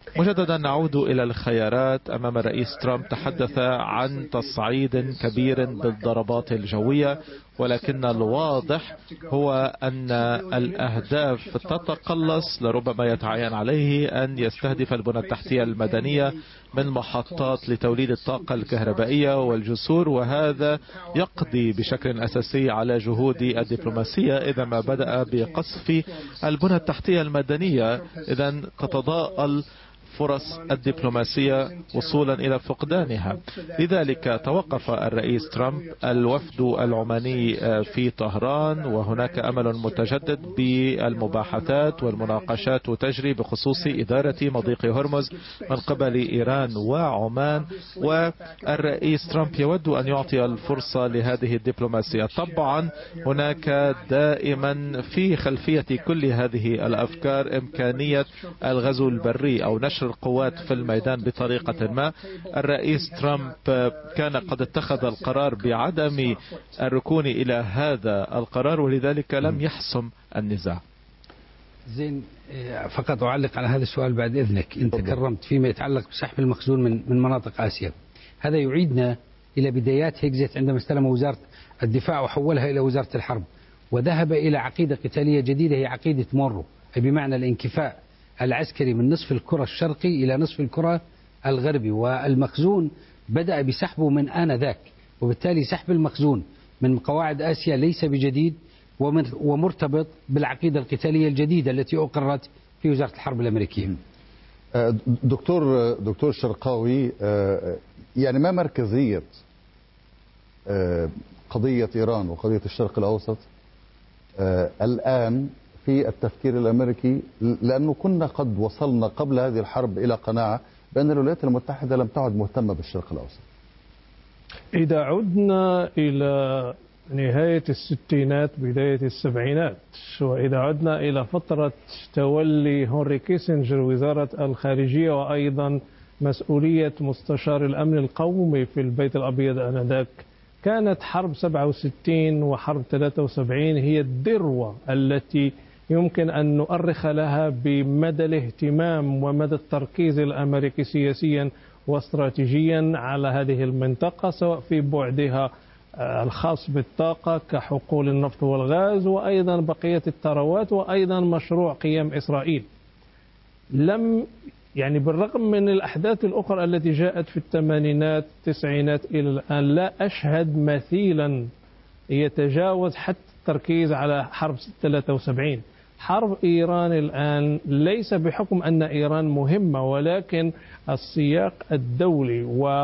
مجددا نعود إلى الخيارات أمام الرئيس ترامب. تحدث عن تصعيد كبير بالضربات الجوية، ولكن الواضح هو أن الأهداف تتقلص. لربما يتعين عليه أن يستهدف البنى التحتية المدنية من محطات لتوليد الطاقة الكهربائية والجسور، وهذا يقضي بشكل أساسي على جهود الدبلوماسية. إذا ما بدأ بقصف البنى التحتية المدنية، إذا تتضاءل فرص الدبلوماسية وصولا إلى فقدانها. لذلك توقف الرئيس ترامب الوفد العماني في طهران، وهناك أمل متجدد بالمباحثات والمناقشات تجري بخصوص إدارة مضيق هرمز من قبل إيران وعمان. والرئيس ترامب يود أن يعطي الفرصة لهذه الدبلوماسية. طبعا هناك دائما في خلفية كل هذه الأفكار إمكانية الغزو البري أو نشر القوات في الميدان بطريقة ما. الرئيس ترامب كان قد اتخذ القرار بعدم الركون إلى هذا القرار، ولذلك لم يحسم النزاع. زين، فقط أعلق على هذا السؤال بعد إذنك. أنت تكرمت فيما يتعلق بسحب المخزون من مناطق آسيا. هذا يعيدنا إلى بدايات هيكزيت عندما استلم وزارة الدفاع وحولها إلى وزارة الحرب، وذهب إلى عقيدة قتالية جديدة هي عقيدة مورو، أي بمعنى الانكفاء العسكري من نصف الكرة الشرقي إلى نصف الكرة الغربي. والمخزون بدأ بسحبه من آنذاك، وبالتالي سحب المخزون من قواعد آسيا ليس بجديد ومرتبط بالعقيدة القتالية الجديدة التي أقرت في وزارة الحرب الأمريكية. دكتور شرقاوي، يعني ما مركزية قضية إيران وقضية الشرق الأوسط الآن في التفكير الأمريكي؟ لأنه كنا قد وصلنا قبل هذه الحرب إلى قناعة بأن الولايات المتحدة لم تعد مهتمة بالشرق الأوسط. إذا عدنا إلى نهاية الستينات بداية السبعينات، وإذا عدنا إلى فترة تولي هنري كيسنجر وزارة الخارجية وأيضا مسؤولية مستشار الأمن القومي في البيت الأبيض آنذاك، كانت حرب 67 وحرب 73 هي الذروة التي يمكن أن نؤرخ لها بمدى الاهتمام ومدى التركيز الأمريكي سياسيا واستراتيجيا على هذه المنطقة، سواء في بعدها الخاص بالطاقة كحقول النفط والغاز، وأيضا بقية الثروات، وأيضا مشروع قيام إسرائيل. بالرغم من الأحداث الأخرى التي جاءت في الثمانينات التسعينات إلى الآن، لا أشهد مثيلا يتجاوز حتى التركيز على حرب 73. حرب إيران الآن ليس بحكم أن إيران مهمة، ولكن السياق الدولي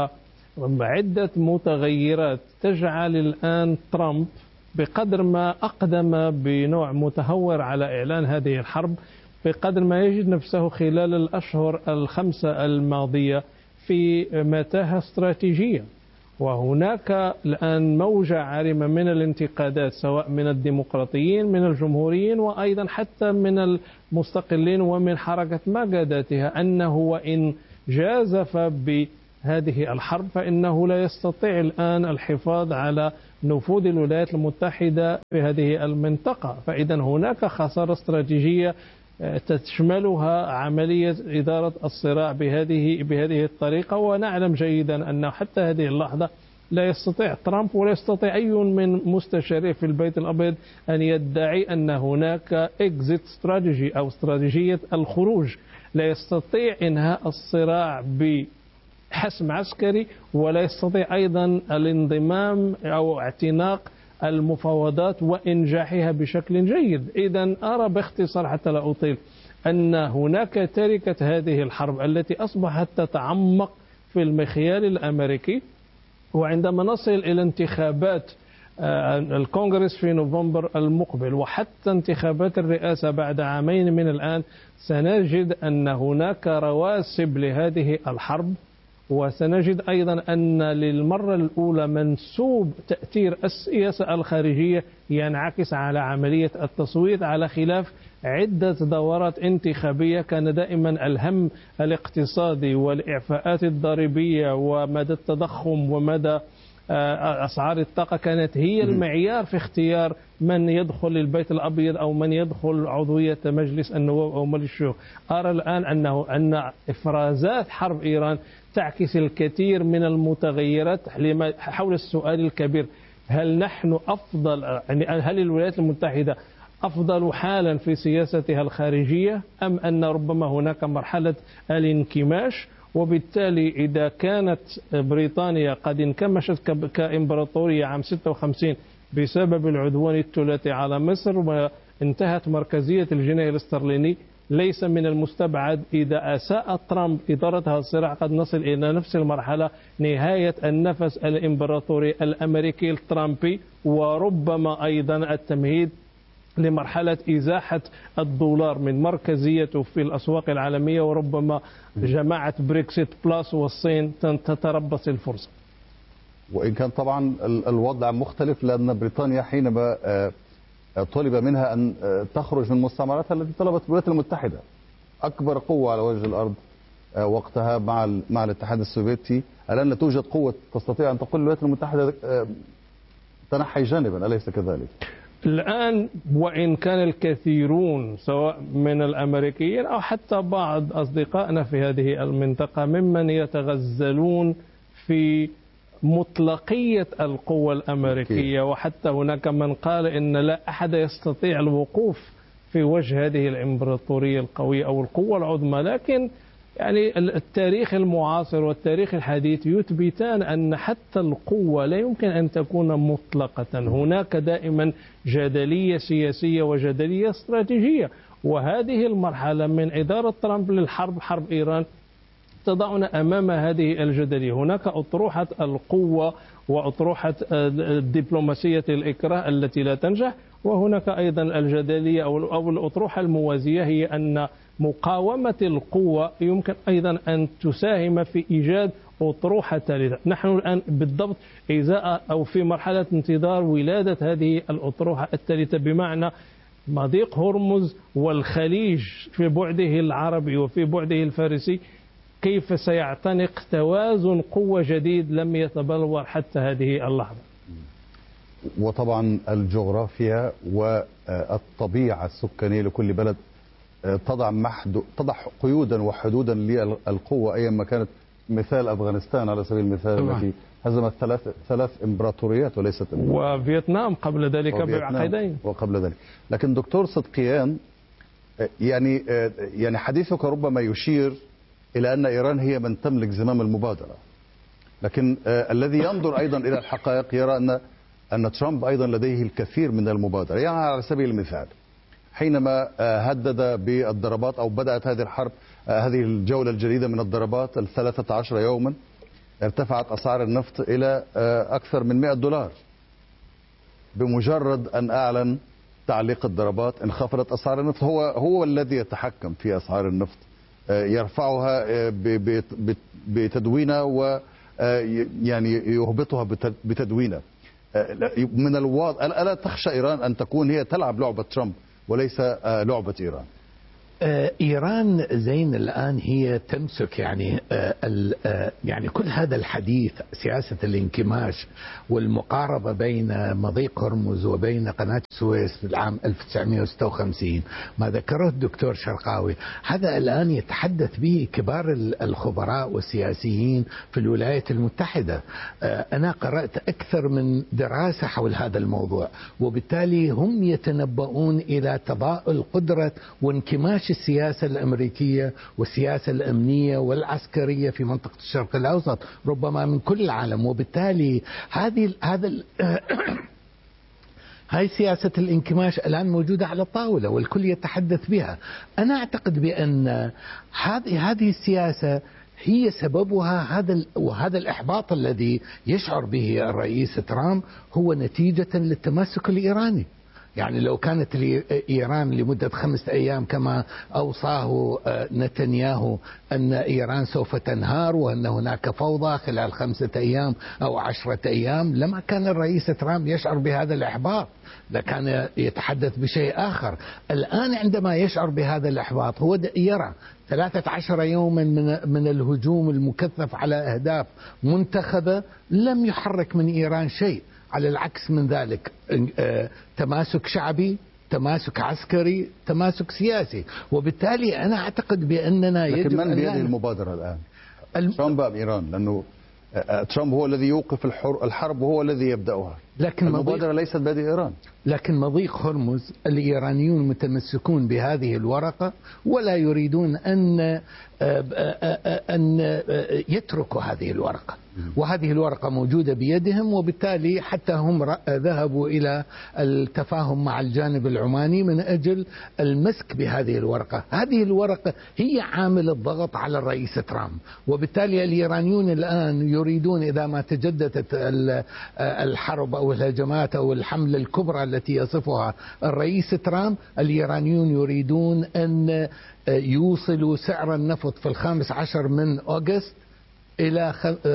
وعدة متغيرات تجعل الآن ترامب بقدر ما أقدم بنوع متهور على إعلان هذه الحرب، بقدر ما يجد نفسه خلال الأشهر الخمسة الماضية في متاهة استراتيجية. وهناك الآن موجة عارمة من الانتقادات، سواء من الديمقراطيين من الجمهوريين وأيضا حتى من المستقلين ومن حركة ما قادتها، أنه وإن جازف بهذه الحرب فإنه لا يستطيع الآن الحفاظ على نفوذ الولايات المتحدة في هذه المنطقة. فإذا هناك خسارة استراتيجية تشملها عملية إدارة الصراع بهذه الطريقة. ونعلم جيدا أنه حتى هذه اللحظة لا يستطيع ترامب ولا يستطيع أي من مستشاريه في البيت الأبيض أن يدعي أن هناك إكزيت استراتيجي أو استراتيجية الخروج. لا يستطيع إنهاء الصراع بحسم عسكري، ولا يستطيع أيضا الانضمام أو اعتناق المفاوضات وإنجاحها بشكل جيد. إذن أرى باختصار حتى لا أطيل أن هناك تركة هذه الحرب التي أصبحت تتعمق في المخيال الأمريكي. وعندما نصل إلى انتخابات الكونغرس في نوفمبر المقبل وحتى انتخابات الرئاسة بعد عامين من الآن، سنجد أن هناك رواسب لهذه الحرب، وسنجد أيضا أن للمرة الأولى منسوب تأثير السياسة الخارجية ينعكس على عملية التصويت، على خلاف عدة دورات انتخابية كان دائما الهم الاقتصادي والإعفاءات الضريبية ومدى التضخم ومدى أسعار الطاقة كانت هي المعيار في اختيار من يدخل البيت الأبيض أو من يدخل عضوية مجلس النواب أو مجلس الشيوخ. أرى الآن أن إفرازات حرب إيران تعكس الكثير من المتغيرات حول السؤال الكبير: هل نحن أفضل، يعني هل الولايات المتحدة أفضل حالا في سياستها الخارجية، أم أن ربما هناك مرحلة الانكماش؟ وبالتالي إذا كانت بريطانيا قد انكمشت كإمبراطورية عام 56 بسبب العدوان الثلاثي على مصر وانتهت مركزية الجنيه الاسترليني، ليس من المستبعد إذا أساء ترامب إدارة هذا الصراع قد نصل إلى نفس المرحلة، نهاية النفس الإمبراطوري الأمريكي الترامبي، وربما أيضا التمهيد لمرحلة إزاحة الدولار من مركزيته في الأسواق العالمية، وربما جماعة بريكسيت بلاس والصين تتربص الفرصة. وإن كان طبعا الوضع مختلف، لأن بريطانيا حينما طلب منها أن تخرج من مستعمراتها التي طلبت الولايات المتحدة، أكبر قوة على وجه الأرض وقتها مع الاتحاد السوفيتي، الآن لا توجد قوة تستطيع أن تقول الولايات المتحدة تنحي جانبا، أليس كذلك؟ الآن وإن كان الكثيرون سواء من الأمريكيين أو حتى بعض أصدقائنا في هذه المنطقة ممن يتغزلون في مطلقية القوة الأمريكية، وحتى هناك من قال إن لا أحد يستطيع الوقوف في وجه هذه الإمبراطورية القوية أو القوة العظمى، لكن يعني التاريخ المعاصر والتاريخ الحديث يثبتان أن حتى القوة لا يمكن أن تكون مطلقة، هناك دائما جدلية سياسية وجدلية استراتيجية، وهذه المرحلة من إدارة ترامب للحرب، حرب إيران، تضعنا أمام هذه الجدلية. هناك أطروحة القوة وأطروحة الدبلوماسية الإكراه التي لا تنجح، وهناك أيضا الجدلية أو الأطروحة الموازية، هي أن مقاومة القوة يمكن أيضا أن تساهم في إيجاد أطروحة ثالثة. نحن الآن بالضبط إزاء أو في مرحلة انتظار ولادة هذه الأطروحة الثالثة، بمعنى مضيق هرمز والخليج في بعده العربي وفي بعده الفارسي كيف سيعتنق توازن قوة جديد لم يتبلور حتى هذه اللحظة. وطبعا الجغرافيا والطبيعة السكانية لكل بلد تضع قيودا وحدودا للقوة أيما كانت. مثال أفغانستان على سبيل المثال التي هزمت ثلاث إمبراطوريات وليست وفيتنام قبل ذلك بعقدين وقبل ذلك. لكن دكتور صدقيان، يعني حديثك ربما يشير إلى أن إيران هي من تملك زمام المبادرة، لكن الذي ينظر أيضا إلى الحقائق يرى أن ترامب أيضا لديه الكثير من المبادرة. يعني على سبيل المثال حينما هدد بالضربات أو بدأت هذه الحرب، هذه الجولة الجديدة من الضربات 13 يوما، ارتفعت أسعار النفط إلى أكثر من $100. بمجرد أن أعلن تعليق الضربات انخفضت أسعار النفط. هو الذي يتحكم في أسعار النفط، يرفعها بتدوينة ويعني يهبطها بتدوينة. من الواضح، ألا تخشى إيران أن تكون هي تلعب لعبة ترامب وليس لعبة إيران؟ إيران زين الآن هي تمسك يعني كل هذا الحديث، سياسة الانكماش والمقاربة بين مضيق هرمز وبين قناة السويس في العام 1956، ما ذكره الدكتور شرقاوي، هذا الآن يتحدث به كبار الخبراء والسياسيين في الولايات المتحدة. أنا قرأت أكثر من دراسة حول هذا الموضوع، وبالتالي هم يتنبؤون إلى تضاؤل قدرة وانكماش السياسة الأمريكية والسياسة الأمنية والعسكرية في منطقة الشرق الأوسط، ربما من كل العالم. وبالتالي هاي سياسة الانكماش الآن موجودة على الطاولة والكل يتحدث بها. أنا أعتقد بأن هذه السياسة هي سببها وهذا الإحباط الذي يشعر به الرئيس ترامب هو نتيجة للتمسك الإيراني. يعني لو كانت إيران لمدة 5 أيام كما أوصاه نتنياهو أن إيران سوف تنهار وأن هناك فوضى خلال 5 أيام أو 10 أيام، لما كان الرئيس ترامب يشعر بهذا الإحباط، لكان يتحدث بشيء آخر. الآن عندما يشعر بهذا الإحباط هو يرى 13 يوما من الهجوم المكثف على أهداف منتخبة لم يحرك من إيران شيء، على العكس من ذلك تماسك شعبي، تماسك عسكري، تماسك سياسي. وبالتالي أنا أعتقد بأننا يجب لكن من بيده المبادرة الآن؟ ترامب أم إيران؟ لأنه ترامب هو الذي يوقف الحرب وهو الذي يبدأها، لكن المبادرة ليست بيد إيران. لكن مضيق هرمز الإيرانيون متمسكون بهذه الورقة ولا يريدون أن يتركوا هذه الورقة، وهذه الورقة موجودة بيدهم، وبالتالي حتى هم ذهبوا إلى التفاهم مع الجانب العماني من أجل المسك بهذه الورقة. هذه الورقة هي عامل الضغط على الرئيس ترامب، وبالتالي الإيرانيون الآن يريدون إذا ما تجددت الحرب أو الهجمات أو الحملة الكبرى التي يصفها الرئيس ترامب، الإيرانيون يريدون أن يوصلوا سعر النفط في 15 من أغسطس إلى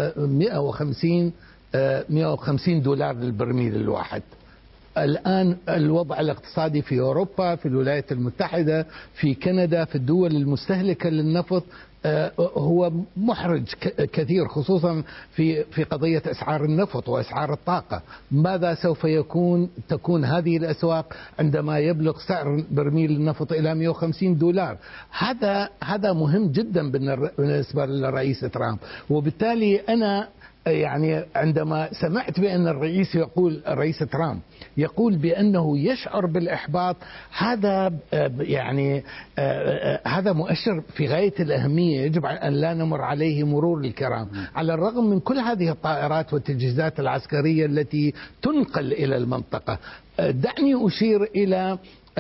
150 دولار للبرميل الواحد. الآن الوضع الاقتصادي في أوروبا، في الولايات المتحدة، في كندا، في الدول المستهلكة للنفط هو محرج كثير، خصوصا في قضية أسعار النفط وأسعار الطاقة. ماذا سوف تكون هذه الأسواق عندما يبلغ سعر برميل النفط إلى 150 دولار؟ هذا مهم جدا بالنسبة للرئيس ترامب. وبالتالي أنا يعني عندما سمعت بأن الرئيس ترامب يقول بأنه يشعر بالإحباط، هذا يعني هذا مؤشر في غاية الأهمية، يجب أن لا نمر عليه مرور الكرام، على الرغم من كل هذه الطائرات والتجهيزات العسكرية التي تنقل إلى المنطقة. دعني أشير إلى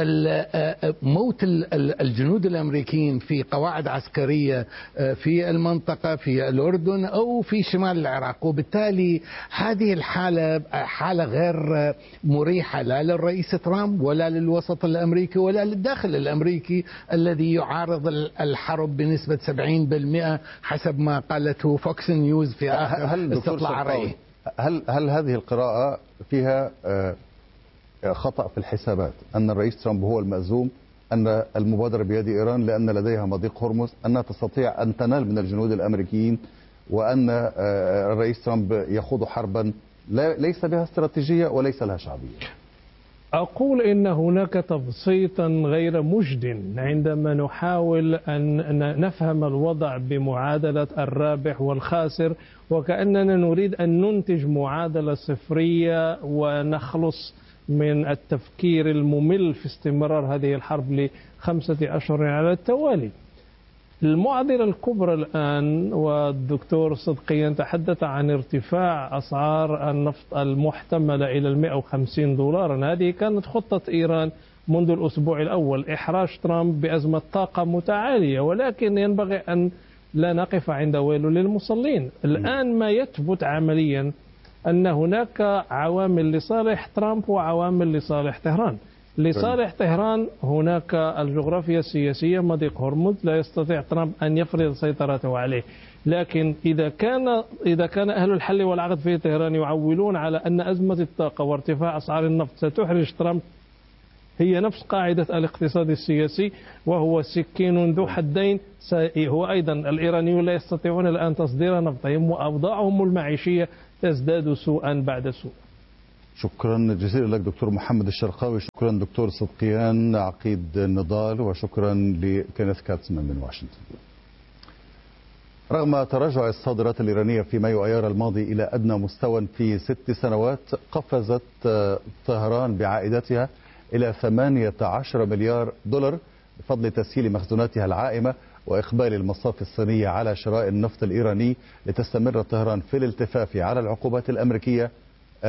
موت الجنود الأمريكيين في قواعد عسكرية في المنطقة، في الأردن أو في شمال العراق، وبالتالي هذه الحالة حالة غير مريحة لا للرئيس ترامب ولا للوسط الأمريكي ولا للداخل الأمريكي الذي يعارض الحرب بنسبة 70% حسب ما قالته فوكس نيوز في آخر استطلاع رأي. هل هذه القراءة فيها خطأ في الحسابات، أن الرئيس ترامب هو المأزوم، أن المبادرة بيد إيران لأن لديها مضيق هرمز، أنها تستطيع أن تنال من الجنود الأمريكيين، وأن الرئيس ترامب يخوض حربا ليس بها استراتيجية وليس لها شعبية؟ أقول إن هناك تبسيطا غير مجد عندما نحاول أن نفهم الوضع بمعادلة الرابح والخاسر، وكأننا نريد أن ننتج معادلة صفرية ونخلص من التفكير الممل في استمرار هذه الحرب ل5 أشهر على التوالي. المعضلة الكبرى الآن، والدكتور صدقيا تحدث عن ارتفاع أسعار النفط المحتملة إلى 150 دولارا. هذه كانت خطة إيران منذ الأسبوع الأول، إحراج ترامب بأزمة طاقة متعالية، ولكن ينبغي أن لا نقف عند ويل للمصلين. الآن ما يثبت عمليا أن هناك عوامل لصالح ترامب وعوامل لصالح طهران. لصالح طهران هناك الجغرافيا السياسية، مضيق هرمز لا يستطيع ترامب أن يفرض سيطرته عليه. لكن إذا كان أهل الحل والعقد في طهران يعولون على أن أزمة الطاقة وارتفاع أسعار النفط ستحرج ترامب، هي نفس قاعدة الاقتصاد السياسي، وهو سكين ذو حدين. هو أيضا الإيرانيون لا يستطيعون الآن تصدير نفطهم، وأوضاعهم المعيشية تزداد سوءا بعد سوء. شكرا جزيلا لك دكتور محمد الشرقاوي، شكرا دكتور صدقيان عقيد النضال، وشكرا لكينيث كاتسمان من واشنطن. رغم تراجع الصادرات الإيرانية في مايو أيار الماضي إلى أدنى مستوى في 6 سنوات، قفزت طهران بعائداتها إلى 18 مليار دولار بفضل تسهيل مخزوناتها العائمة وإقبال المصافي الصينية على شراء النفط الإيراني، لتستمر طهران في الالتفاف على العقوبات الأمريكية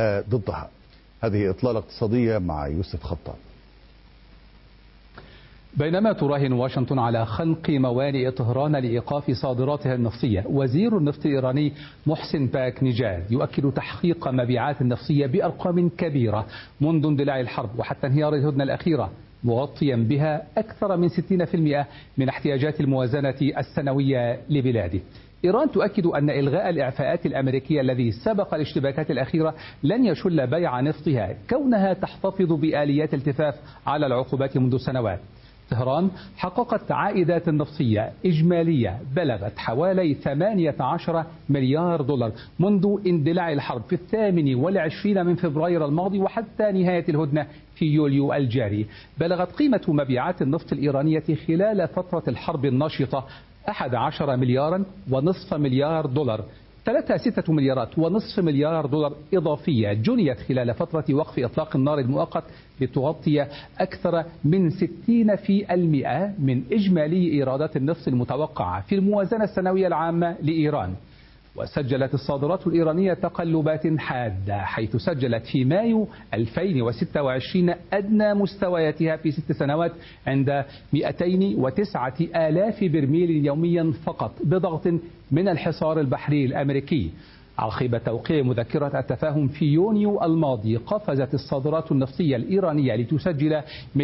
ضدها. هذه إطلالة اقتصادية مع يوسف خطاب. بينما تراهن واشنطن على خنق موانئ طهران لإيقاف صادراتها النفطية، وزير النفط الإيراني محسن باك نجاد يؤكد تحقيق مبيعات النفطية بأرقام كبيرة منذ اندلاع الحرب وحتى انهيار الهدنة الأخيرة، مغطيا بها أكثر من 60% من احتياجات الموازنة السنوية لبلاده. إيران تؤكد أن إلغاء الإعفاءات الأمريكية الذي سبق الاشتباكات الأخيرة لن يشل بيع نفطها، كونها تحتفظ بآليات التفاف على العقوبات منذ سنوات. طهران حققت عائدات نفطية إجمالية بلغت حوالي 18 مليار دولار منذ اندلاع الحرب في 28 من فبراير الماضي وحتى نهاية الهدنة في يوليو الجاري. بلغت قيمة مبيعات النفط الإيرانية خلال فترة الحرب الناشطة 11 مليارا ونصف مليار دولار، 6 مليارات ونصف مليار دولار إضافية جنيت خلال فترة وقف إطلاق النار المؤقت لتغطي أكثر من 60% من إجمالي إيرادات النفط المتوقعة في الموازنة السنوية العامة لإيران. وسجلت الصادرات الإيرانية تقلبات حادة، حيث سجلت في مايو 2026 أدنى مستوياتها في 6 سنوات عند 209,000 برميل يوميا فقط، بضغط من الحصار البحري الأمريكي. عقب توقيع مذكرة التفاهم في يونيو الماضي، قفزت الصادرات النفطية الإيرانية لتسجل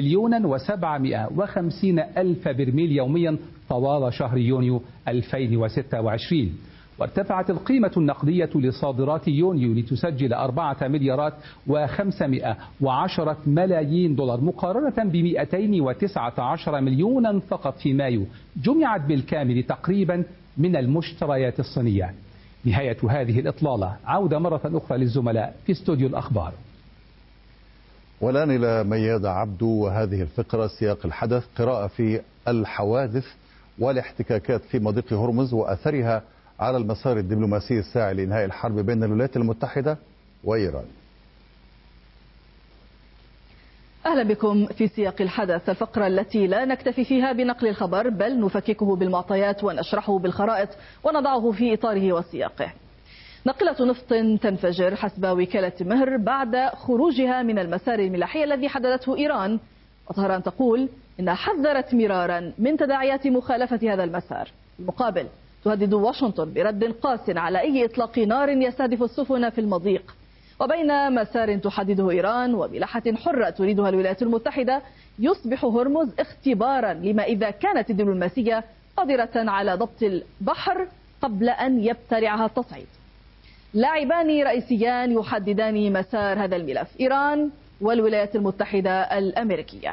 1,750,000 برميل يوميا طوال شهر يونيو 2026. وارتفعت القيمة النقدية لصادرات يونيو لتسجل 4 مليارات و510 ملايين دولار مقارنة ب 219 مليونا فقط في مايو، جمعت بالكامل تقريبا من المشتريات الصينية. نهاية هذه الإطلالة، عودة مرة أخرى للزملاء في استوديو الأخبار. والآن إلى ميادة عبدو وهذه الفقرة سياق الحدث، قراءة في الحوادث والاحتكاكات في مضيق هرمز وأثرها على المسار الدبلوماسي الساعي لإنهاء الحرب بين الولايات المتحدة وإيران. أهلا بكم في سياق الحدث، الفقرة التي لا نكتفي فيها بنقل الخبر بل نفككه بالمعطيات ونشرحه بالخرائط ونضعه في إطاره وسياقه. ناقلة نفط تنفجر حسب وكالة مهر بعد خروجها من المسار الملاحي الذي حددته إيران، وطهران تقول إنها حذرت مرارا من تداعيات مخالفة هذا المسار. بالمقابل تهدد واشنطن برد قاس على أي إطلاق نار يستهدف السفن في المضيق. وبين مسار تحدده إيران وملاحة حرة تريدها الولايات المتحدة، يصبح هرمز اختبارا لما إذا كانت الدبلوماسية قادرة على ضبط البحر قبل أن يبتلعها التصعيد. لاعبان رئيسيان يحددان مسار هذا الملف، إيران والولايات المتحدة الأمريكية.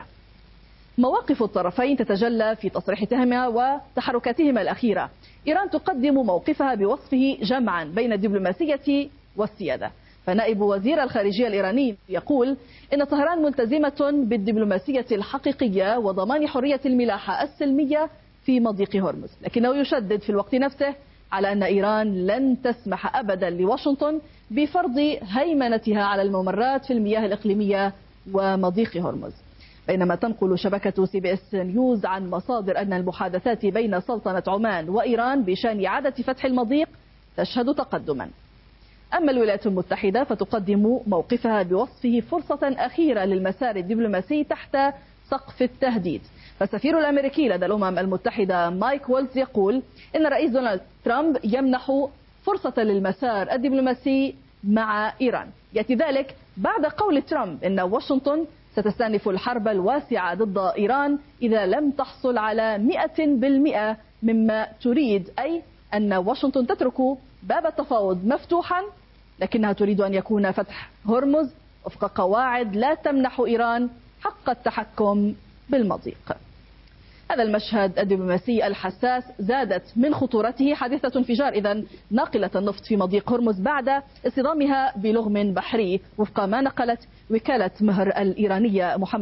مواقف الطرفين تتجلى في تصريحاتهما وتحركاتهما الأخيرة. إيران تقدم موقفها بوصفه جمعا بين الدبلوماسية والسيادة، فنائب وزير الخارجية الإيراني يقول إن طهران ملتزمة بالدبلوماسية الحقيقية وضمان حرية الملاحة السلمية في مضيق هرمز، لكنه يشدد في الوقت نفسه على أن إيران لن تسمح أبدا لواشنطن بفرض هيمنتها على الممرات في المياه الإقليمية ومضيق هرمز. بينما تنقل شبكة CBS نيوز عن مصادر أن المحادثات بين سلطنة عمان وإيران بشأن إعادة فتح المضيق تشهد تقدما. أما الولايات المتحدة فتقدم موقفها بوصفه فرصة أخيرة للمسار الدبلوماسي تحت سقف التهديد. فالسفير الأمريكي لدى الأمم المتحدة مايك وولز يقول إن الرئيس دونالد ترامب يمنح فرصة للمسار الدبلوماسي مع إيران. يأتي ذلك بعد قول ترامب إن واشنطن ستستأنف الحرب الواسعة ضد إيران إذا لم تحصل على 100% مما تريد، أي أن واشنطن تترك باب التفاوض مفتوحا، لكنها تريد أن يكون فتح هرمز وفق قواعد لا تمنح إيران حق التحكم بالمضيق. هذا المشهد الدبلوماسي الحساس زادت من خطورته حادثة انفجار إذن ناقلة النفط في مضيق هرمز بعد اصطدامها بلغم بحري، وفق ما نقلت وكالة مهر الإيرانية. محمد